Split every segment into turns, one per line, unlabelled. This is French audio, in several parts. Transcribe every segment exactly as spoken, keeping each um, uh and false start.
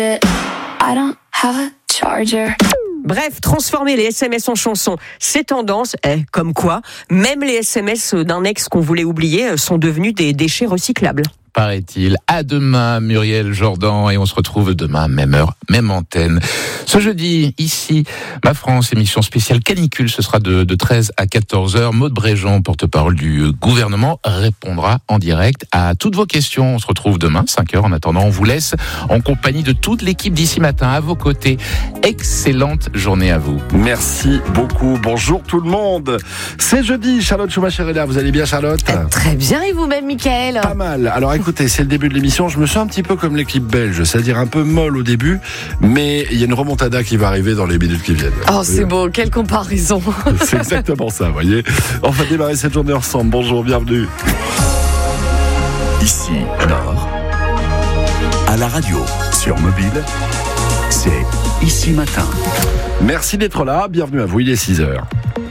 I don't have a charger.
Bref, transformer les S M S en chansons, c'est tendance. Eh, comme quoi, même les S M S d'un ex qu'on voulait oublier sont devenus des déchets recyclables.
Paraît-il. À demain, Muriel Jordan, et on se retrouve demain, même heure, même antenne. Ce jeudi, ici, Ma France, émission spéciale canicule, ce sera de, de treize à quatorze heures. Maude Bréjean, porte-parole du gouvernement, répondra en direct à toutes vos questions. On se retrouve demain, cinq heures. En attendant, on vous laisse en compagnie de toute l'équipe d'ici matin à vos côtés. Excellente journée à vous.
Merci beaucoup. Bonjour tout le monde. C'est jeudi. Charlotte Schumacher est là. Vous allez bien, Charlotte ?
Très bien, et vous-même, Mickaël ?
Pas mal. Alors, écoutez, c'est le début de l'émission. Je me sens un petit peu comme l'équipe belge, c'est-à-dire un peu molle au début, mais il y a une remontada qui va arriver dans les minutes qui viennent.
Oh, c'est beau, quelle comparaison.
C'est exactement ça, vous voyez. On va démarrer cette journée ensemble. Bonjour, bienvenue.
Ici, Nord, à la radio, sur mobile, c'est Ici Matin.
Merci d'être là, bienvenue à vous, il est six heures.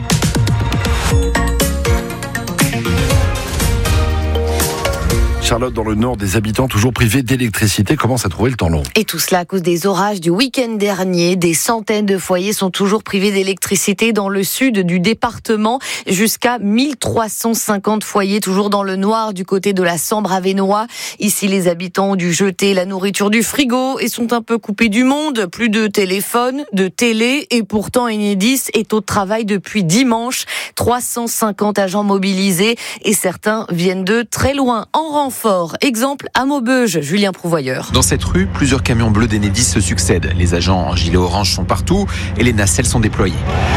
Charlotte, dans le nord, des habitants toujours privés d'électricité commencent à trouver le temps long.
Et tout cela à cause des orages du week-end dernier. Des centaines de foyers sont toujours privés d'électricité dans le sud du département. Jusqu'à mille trois cent cinquante foyers toujours dans le noir du côté de la Sambre-Avesnois. Ici, les habitants ont dû jeter la nourriture du frigo et sont un peu coupés du monde. Plus de téléphone, de télé, et pourtant Enedis est au travail depuis dimanche. trois cent cinquante agents mobilisés et certains viennent de très loin en renfort. Exemple à Maubeuge, Julien Prouvoyeur.
Dans cette rue, plusieurs camions bleus d'Enedis se succèdent. Les agents en gilet orange sont partout et les nacelles sont déployées.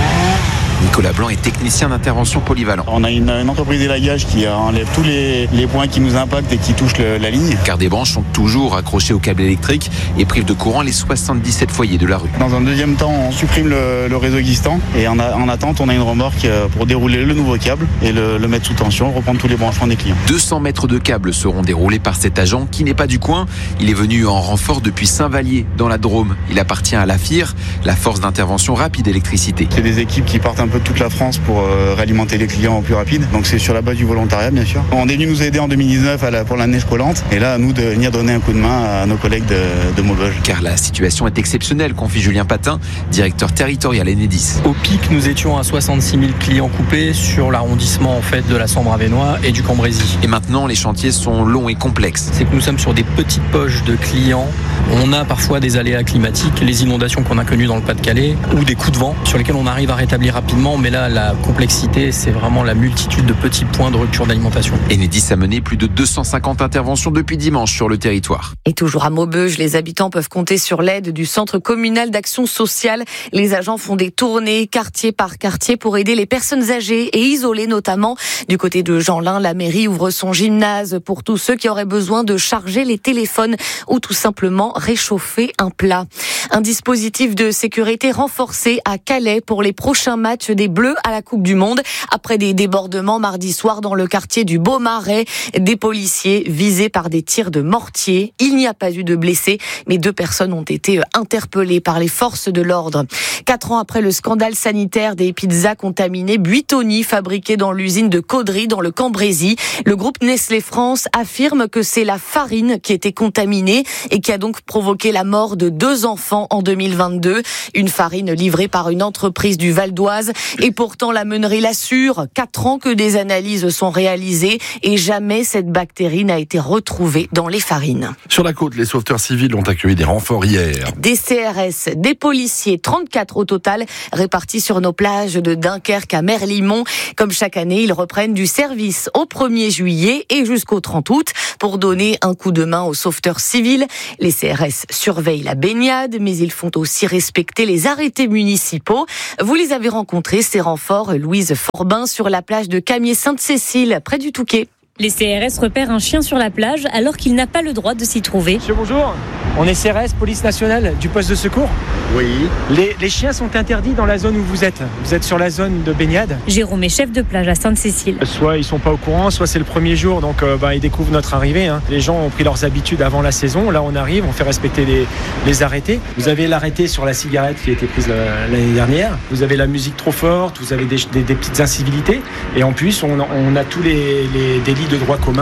Nicolas Blanc est technicien d'intervention polyvalent.
On a une, une entreprise d'élagage qui enlève tous les, les points qui nous impactent et qui touchent le, la ligne.
Car des branches sont toujours accrochées au câble électrique et privent de courant les soixante-dix-sept foyers de la rue.
Dans un deuxième temps, on supprime le, le réseau existant et en, a, en attente, on a une remorque pour dérouler le nouveau câble et le, le mettre sous tension, reprendre tous les branchements des clients.
deux cents mètres de câbles seront déroulés par cet agent qui n'est pas du coin. Il est venu en renfort depuis Saint-Vallier, dans la Drôme. Il appartient à la F I R, la force d'intervention rapide électricité.
C'est des équipes qui partent un peu de toute la France pour euh, réalimenter les clients au plus rapide. Donc c'est sur la base du volontariat, bien sûr. On est venu nous aider en deux mille dix-neuf à la, pour la neige collante. Et là, à nous de venir donner un coup de main à nos collègues de, de Maubeuge.
Car la situation est exceptionnelle, confie Julien Patin, directeur territorial Enedis.
Au pic, nous étions à soixante-six mille clients coupés sur l'arrondissement en fait de la Sambre-Avesnois et du Cambrésis.
Et maintenant, les chantiers sont longs et complexes.
C'est que nous sommes sur des petites poches de clients. On a parfois des aléas climatiques, les inondations qu'on a connues dans le Pas-de-Calais, ou des coups de vent sur lesquels on arrive à rétablir rapidement. Mais là, la complexité, c'est vraiment la multitude de petits points de rupture d'alimentation.
Enedis a mené plus de deux cent cinquante interventions depuis dimanche sur le territoire.
Et toujours à Maubeuge, les habitants peuvent compter sur l'aide du Centre communal d'action sociale. Les agents font des tournées quartier par quartier pour aider les personnes âgées et isolées notamment. Du côté de Jeanlin, la mairie ouvre son gymnase pour tous ceux qui auraient besoin de charger les téléphones ou tout simplement réchauffer un plat. Un dispositif de sécurité renforcé à Calais pour les prochains matchs des Bleus à la Coupe du Monde. Après des débordements mardi soir dans le quartier du Beaumarais, des policiers visés par des tirs de mortier. Il n'y a pas eu de blessés, mais deux personnes ont été interpellées par les forces de l'ordre. Quatre ans après le scandale sanitaire des pizzas contaminées Buitoni, fabriquées dans l'usine de Caudry dans le Cambrésis, le groupe Nestlé France affirme que c'est la farine qui était contaminée et qui a donc provoqué la mort de deux enfants en deux mille vingt-deux. Une farine livrée par une entreprise du Val d'Oise. Et pourtant, la meunerie l'assure. Quatre ans que des analyses sont réalisées et jamais cette bactérie n'a été retrouvée dans les farines.
Sur la côte, les sauveteurs civils ont accueilli des renforts hier.
Des C R S, des policiers, trente-quatre au total, répartis sur nos plages de Dunkerque à Merlimont. Comme chaque année, ils reprennent du service au premier juillet et jusqu'au trente août pour donner un coup de main aux sauveteurs civils. Les C R S surveillent la baignade, mais ils font aussi respecter les arrêtés municipaux. Vous les avez rencontrés, ces renforts, Louise Forbin, sur la plage de Camier-Sainte-Cécile, près du Touquet.
Les C R S repèrent un chien sur la plage alors qu'il n'a pas le droit de s'y trouver.
Monsieur, bonjour. On est C R S, police nationale du poste de secours.
Oui.
Les, les chiens sont interdits dans la zone où vous êtes. Vous êtes sur la zone de baignade.
Jérôme est chef de plage à Sainte-Cécile.
Soit ils sont pas au courant, soit c'est le premier jour, donc euh, bah, ils découvrent notre arrivée. Hein. Les gens ont pris leurs habitudes avant la saison. Là, on arrive, on fait respecter les, les arrêtés. Vous avez l'arrêté sur la cigarette qui a été prise l'année dernière. Vous avez la musique trop forte, vous avez des, des, des petites incivilités. Et en plus, on, on a tous les, les délits de droit commun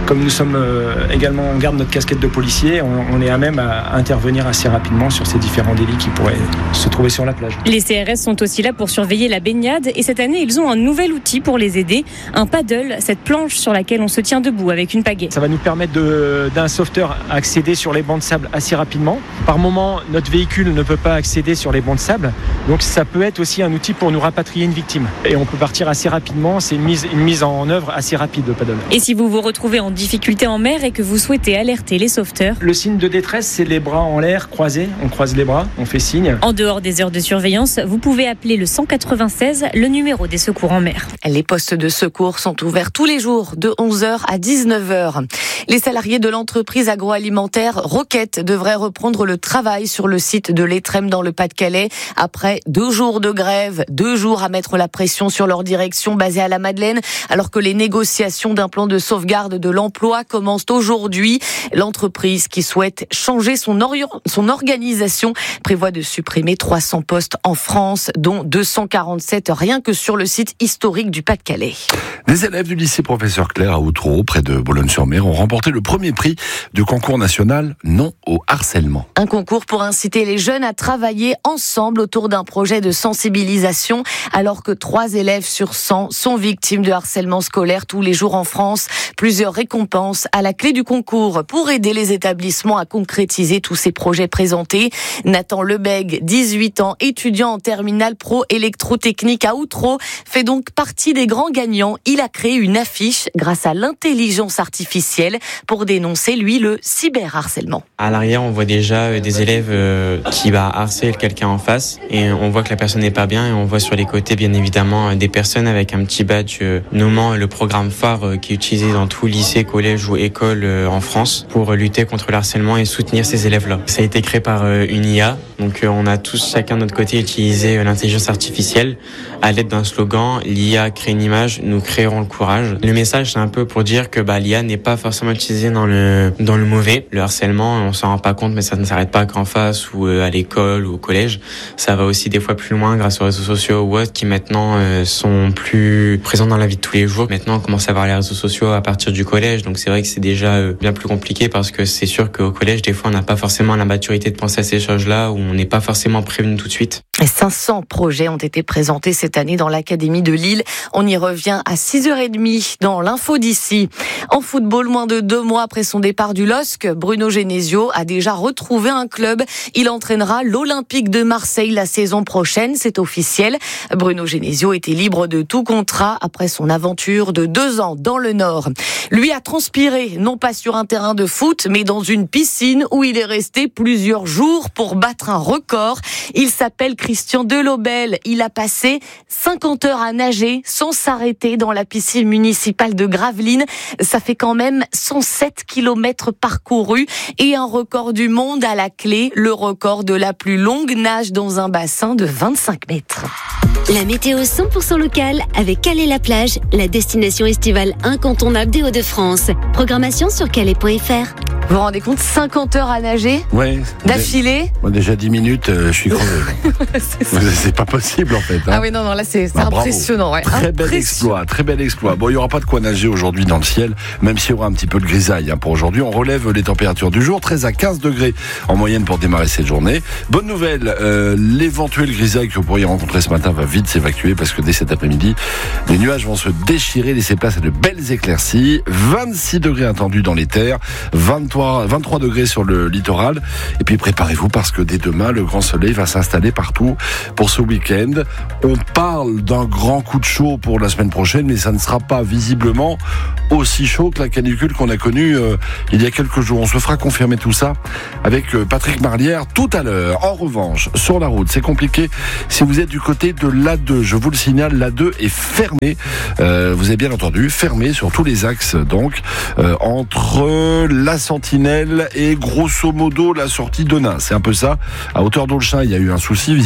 Comme nous sommes euh, également, on garde notre casquette de policier, on, on est à même à intervenir assez rapidement sur ces différents délits qui pourraient se trouver sur la plage.
Les C R S sont aussi là pour surveiller la baignade et cette année, ils ont un nouvel outil pour les aider, un paddle, cette planche sur laquelle on se tient debout avec une pagaie.
Ça va nous permettre de, d'un sauveteur accéder sur les bancs de sable assez rapidement. Par moment, notre véhicule ne peut pas accéder sur les bancs de sable, donc ça peut être aussi un outil pour nous rapatrier une victime. Et on peut partir assez rapidement, c'est une mise, une mise en œuvre assez rapide le paddle.
Et si vous vous retrouvez en difficulté en mer et que vous souhaitez alerter les sauveteurs,
le signe de détresse, c'est les bras en l'air croisés, on croise les bras, on fait signe.
En dehors des heures de surveillance, vous pouvez appeler le cent quatre-vingt-seize, le numéro des secours en mer.
Les postes de secours sont ouverts tous les jours de onze heures à dix-neuf heures. Les salariés de l'entreprise agroalimentaire Roquette devraient reprendre le travail sur le site de l'Étrême dans le Pas-de-Calais après deux jours de grève, deux jours à mettre la pression sur leur direction basée à la Madeleine, alors que les négociations d'un plan de sauvegarde de l'emploi commencent aujourd'hui. L'entreprise qui souhaite changer son, ori- son organisation prévoit de supprimer trois cents postes en France, dont deux cent quarante-sept rien que sur le site historique du Pas-de-Calais.
Des élèves du lycée Professeur Claire à Outreau, près de Boulogne-sur-Mer, ont remporté le premier prix du concours national Non au harcèlement.
Un concours pour inciter les jeunes à travailler ensemble autour d'un projet de sensibilisation, alors que trois élèves sur cent sont victimes de harcèlement scolaire tous les jours en France. Plusieurs récompenses à la clé du concours pour aider les établissements à concrétiser tous ces projets présentés. Nathan Lebègue, dix-huit ans, étudiant en terminale pro électrotechnique à Outreau, fait donc partie des grands gagnants. Il a créé une affiche grâce à l'intelligence artificielle pour dénoncer, lui, le cyberharcèlement.
À l'arrière, on voit déjà des élèves euh, qui va harceler quelqu'un en face et on voit que la personne n'est pas bien et on voit sur les côtés, bien évidemment, des personnes avec un petit badge euh, nommant le programme phare euh, qui est utilisé dans tout lycée, collège ou école euh, en France pour lutter contre le harcèlement et soutenir ces élèves-là. Ça a été créé par euh, une I A, donc euh, on a tous chacun de notre côté utilisé euh, l'intelligence artificielle à l'aide d'un slogan « L'I A crée une image, nous créerons le courage ». Le message, c'est un peu pour dire que bah, l'I A n'est pas forcément utilisée dans le, dans le mauvais. Le harcèlement, on s'en rend pas compte, mais ça ne s'arrête pas qu'en face ou euh, à l'école ou au collège. Ça va aussi des fois plus loin grâce aux réseaux sociaux ou autres qui maintenant euh, sont plus présents dans la vie de tous les jours. Maintenant, on commence à voir les réseaux sociaux à partir du collège, donc c'est vrai que c'est déjà euh, bien plus compliqué parce que c'est sûr qu'au collège, des fois, on n'a pas forcément la maturité de penser à ces choses-là ou on n'est pas forcément prévenu tout de suite.
cinq cents projets ont été présentés cette année dans l'Académie de Lille. On y revient à six heures trente dans l'info d'ici. En football, moins de deux mois après son départ du L O S C, Bruno Genesio a déjà retrouvé un club. Il entraînera l'Olympique de Marseille la saison prochaine, c'est officiel. Bruno Genesio était libre de tout contrat après son aventure de deux ans dans le Nord. Lui a transpiré, non pas sur un terrain de foot, mais dans une piscine où il est resté plusieurs jours pour battre un record. Il s'appelle Christian Delobel. Il a passé cinquante heures à nager sans s'arrêter dans la piscine municipale de Gravelines. Ça fait quand même cent sept kilomètres parcourus et un record du monde à la clé, le record de la plus longue nage dans un bassin de vingt-cinq mètres.
La météo cent pour cent locale avec Calais-la-Plage, la destination estivale incontournable des Hauts-de-France. Programmation sur calais point f r.
Vous vous rendez compte, cinquante heures à nager
ouais,
d'affilée.
Moi déjà dix minutes, euh, je suis crevé. c'est, c'est pas possible en fait. Hein.
Ah oui, non, non, là c'est, c'est
bah,
impressionnant. Ouais.
Très bel exploit, très bel exploit. Bon, il n'y aura pas de quoi nager aujourd'hui dans le ciel, même s'il y aura un petit peu de grisaille hein, pour aujourd'hui. On relève les températures du jour, treize à quinze degrés en moyenne pour démarrer cette journée. Bonne nouvelle, euh, l'éventuelle grisaille que vous pourriez rencontrer ce matin va vite s'évacuer parce que dès cet après-midi, les nuages vont se déchirer, laisser place à de belles éclaircies. vingt-six degrés attendus dans les terres, vingt-trois, vingt-trois degrés sur le littoral. Et puis préparez-vous parce que dès demain, le grand soleil va s'installer partout pour ce week-end. On parle d'un grand coup de chaud pour la semaine prochaine, mais ça ne sera pas visiblement aussi chaud que la canicule qu'on a connue euh, il y a quelques jours. On se fera confirmer tout ça avec euh, Patrick Marlière tout à l'heure. En revanche, sur la route, c'est compliqué si vous êtes du côté de l'A deux. Je vous le signale, l'A deux est fermée. Euh, vous avez bien entendu, fermée sur tous les axes, donc, euh, entre la Sentinelle et grosso modo la sortie de Nain. C'est un peu ça. À hauteur d'Aulchin, il y a eu un souci, visiblement.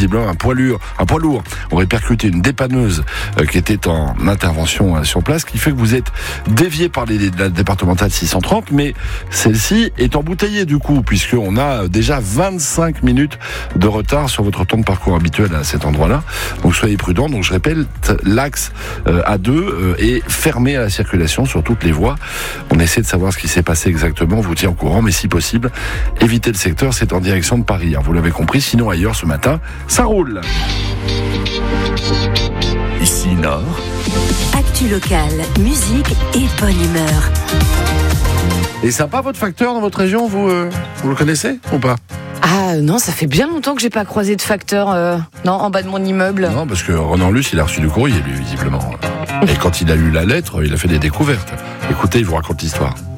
visiblement un poids lourd, un poids lourd aurait percuté une dépanneuse euh, qui était en intervention euh, sur place, qui fait que vous êtes dévié par les, la départementale six cent trente, mais celle-ci est embouteillée du coup, puisqu'on a déjà vingt-cinq minutes de retard sur votre temps de parcours habituel à cet endroit-là. Donc soyez prudents. Donc je répète, l'axe euh, A deux euh, est fermé à la circulation sur toutes les voies. On essaie de savoir ce qui s'est passé exactement, on vous tient au courant, mais si possible, évitez le secteur, c'est en direction de Paris, hein, vous l'avez compris, sinon ailleurs ce matin, ça roule.
Ici Nord.
Actu locale, musique et bonne humeur.
Et sympa votre facteur dans votre région, vous, euh, vous le connaissez ou pas?
Ah non, ça fait bien longtemps que j'ai pas croisé de facteur euh, non, en bas de mon immeuble.
Non, parce que Renan Luce, il a reçu du courrier, lui, visiblement. Et quand il a lu la lettre, il a fait des découvertes. Écoutez, il vous raconte l'histoire.